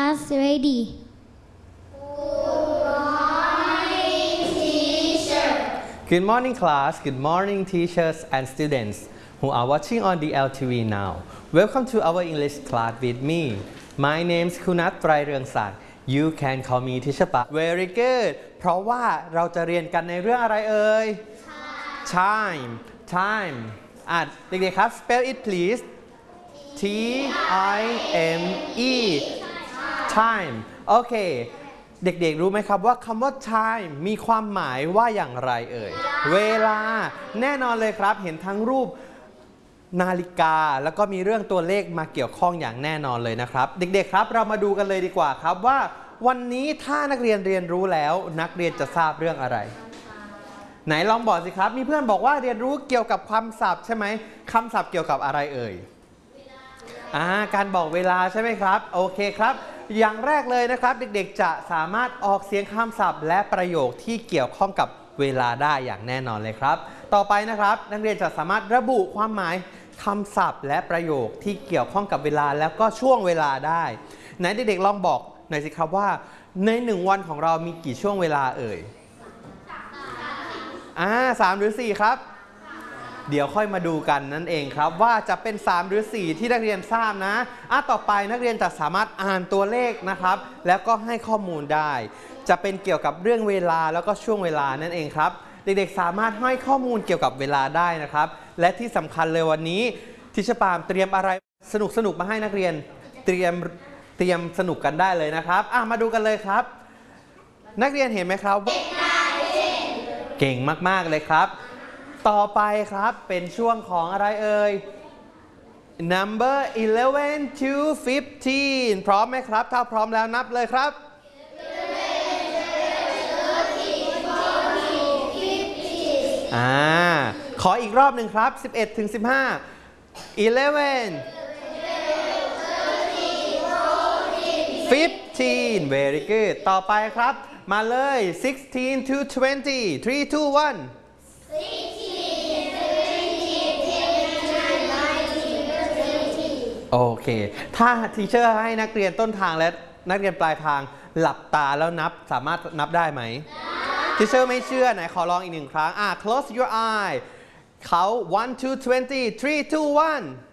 class ready. Good morning class, good morning teachers and students who are watching on the LTV now. Welcome to our English class with me. My name is Kunat Trairungsak. You can call me Teacher Pa. Very good. เพราะว่าเราจะเรียนกันในเรื่องอะไรเอ่ย Time. Time. เด็กๆครับ spell it please. T-I-M-E. Time. โอเค เด็กๆรู้ไหมครับว่าคำว่า time มีความหมายว่าอย่างไรเอ่ย เวลาแน่นอนเลยครับเห็นทั้งรูปนาฬิกาแล้วก็มีเรื่องตัวเลขมาเกี่ยวข้องอย่างแน่นอนเลยนะครับเด็กๆครับเรามาดูกันเลยดีกว่าครับว่าวันนี้ถ้านักเรียนเรียนรู้แล้วนักเรียนจะทราบเรื่องอะไรไหนลองบอกสิครับมีเพื่อนบอกว่าเรียนรู้เกี่ยวกับคำศัพท์ใช่ไหมคำศัพท์เกี่ยวกับอะไรเอ่ยการบอกเวลาใช่ไหมครับโอเคครับอย่างแรกเลยนะครับเด็กๆจะสามารถออกเสียงคำศัพท์และประโยคที่เกี่ยวข้องกับเวลาได้อย่างแน่นอนเลยครับต่อไปนะครับนักเรียนจะสามารถระบุความหมายคำศัพท์และประโยคที่เกี่ยวข้องกับเวลาแล้วก็ช่วงเวลาได้ไหนเด็กๆลองบอกหน่อยสิครับว่าใน1วันของเรามีกี่ช่วงเวลาเอ่ย3 หรือ 4ครับเดี๋ยวค่อยมาดูกันนั่นเองครับว่าจะเป็น3 หรือ 4ที่นักเรียนทราบนะต่อไปนักเรียนจะสามารถอ่านตัวเลขนะครับแล้วก็ให้ข้อมูลได้จะเป็นเกี่ยวกับเรื่องเวลาแล้วก็ช่วงเวลานั่นเองครับเด็กๆสามารถให้ข้อมูลเกี่ยวกับเวลาได้นะครับและที่สำคัญเลยวันนี้ทิชปามเตรียมอะไรสนุกมาให้นักเรียนเตรียมสนุกกันได้เลยนะครับมาดูกันเลยครับนักเรียนเห็นไหมครับเก่งมากๆเลยครับต่อไปครับเป็นช่วงของอะไรเอ่ย number 11 to 15 พร้อมไหมครับถ้าพร้อมแล้วนับเลยครับขออีกรอบหนึ่งครับ11 ถึง 15 11 15 very good ต่อไปครับมาเลย16 to 20 3 2 1โอเคถ้าทีเชอร์ให้นักเรียนต้นทางและนักเรียนปลายทางหลับตาแล้วนับสามารถนับได้ไหมทีเชอร์ไม่เชื่อไหนขอลองอีก1 ครั้งclose your eye เขา1 to 20 3 2 1